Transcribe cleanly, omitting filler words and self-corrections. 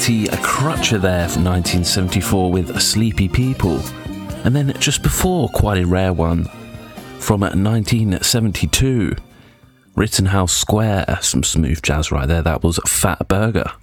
Betty Crutcher there from 1974 with Sleepy People. And then just before, quite a rare one, from 1972, Rittenhouse Square, some smooth jazz right there, that was Fat Burger.